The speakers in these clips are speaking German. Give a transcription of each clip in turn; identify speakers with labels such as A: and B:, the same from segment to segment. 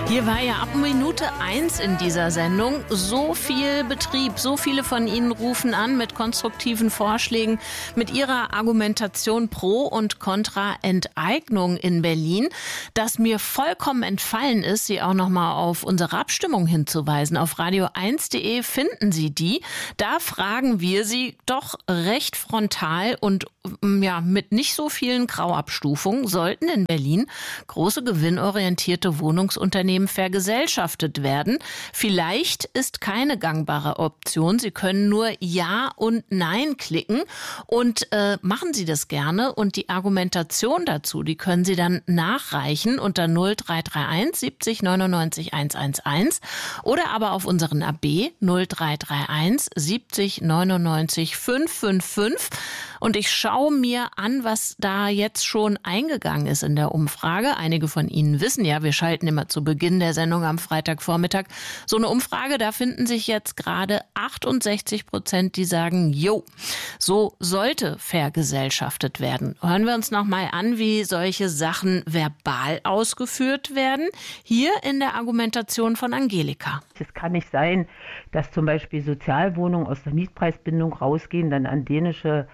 A: Hier war ja ab Minute 1 in dieser Sendung so viel Betrieb. So viele von Ihnen rufen an mit konstruktiven Vorschlägen, mit ihrer Argumentation pro und contra Enteignung in Berlin, dass mir vollkommen entfallen ist, Sie auch nochmal auf unsere Abstimmung hinzuweisen. Auf radio1.de finden Sie die. Da fragen wir Sie doch recht frontal und mit nicht so vielen Grauabstufungen, sollten in Berlin große gewinnorientierte Wohnungsunternehmen vergesellschaftet werden. Vielleicht ist keine gangbare Option. Sie können nur Ja und Nein klicken und machen Sie das gerne. Und die Argumentation dazu, die können Sie dann nachreichen unter 0331 70 99 111 oder aber auf unseren AB 0331 70 99 555. Und ich schaue mir an, was da jetzt schon eingegangen ist in der Umfrage. Einige von Ihnen wissen ja, wir schalten immer zu Beginn der Sendung am Freitagvormittag so eine Umfrage. Da finden sich jetzt gerade 68%, die sagen, jo, so sollte vergesellschaftet werden. Hören wir uns nochmal an, wie solche Sachen verbal ausgeführt werden. Hier in der Argumentation von Angelika.
B: Es kann nicht sein, dass zum Beispiel Sozialwohnungen aus der Mietpreisbindung rausgehen, dann an dänische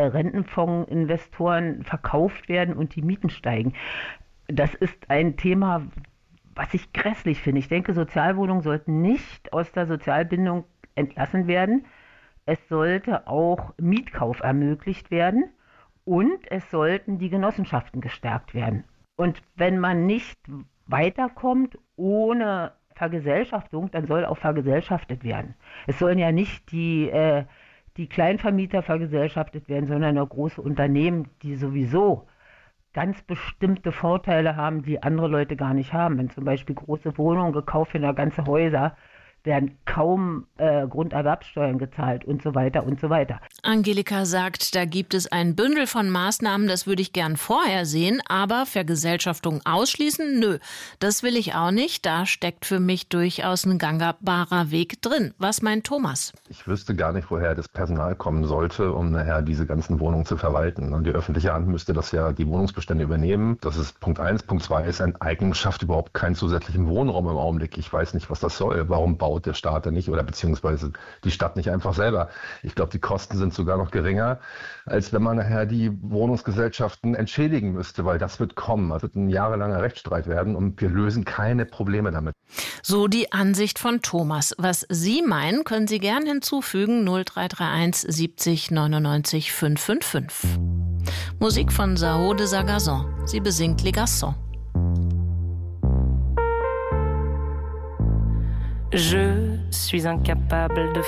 B: Rentenfondsinvestoren verkauft werden und die Mieten steigen. Das ist ein Thema, was ich grässlich finde. Ich denke, Sozialwohnungen sollten nicht aus der Sozialbindung entlassen werden. Es sollte auch Mietkauf ermöglicht werden und es sollten die Genossenschaften gestärkt werden. Und wenn man nicht weiterkommt ohne Vergesellschaftung, dann soll auch vergesellschaftet werden. Es sollen ja nicht die Kleinvermieter vergesellschaftet werden, sondern nur große Unternehmen, die sowieso ganz bestimmte Vorteile haben, die andere Leute gar nicht haben. Wenn zum Beispiel große Wohnungen gekauft werden, ganze Häuser, werden kaum Grunderwerbsteuern gezahlt und so weiter und so weiter.
A: Angelika sagt, da gibt es ein Bündel von Maßnahmen, das würde ich gern vorher sehen, aber Vergesellschaftung ausschließen, nö, das will ich auch nicht. Da steckt für mich durchaus ein gangbarer Weg drin. Was meint Thomas?
C: Ich wüsste gar nicht, woher das Personal kommen sollte, um nachher diese ganzen Wohnungen zu verwalten. Und die öffentliche Hand müsste das ja die Wohnungsbestände übernehmen. Das ist Punkt 1. Punkt 2 ist, Enteignung schafft überhaupt keinen zusätzlichen Wohnraum im Augenblick. Ich weiß nicht, was das soll. Warum baut der Staat da nicht oder beziehungsweise die Stadt nicht einfach selber? Ich glaube, die Kosten sind sogar noch geringer, als wenn man nachher die Wohnungsgesellschaften entschädigen müsste, weil das wird kommen. Das wird ein jahrelanger Rechtsstreit werden und wir lösen keine Probleme damit.
A: So die Ansicht von Thomas. Was Sie meinen, können Sie gern hinzufügen. 0331 70 99 555. Musik von Sao de Sagazon. Sie besingt Les Garçons.
D: Je suis incapable de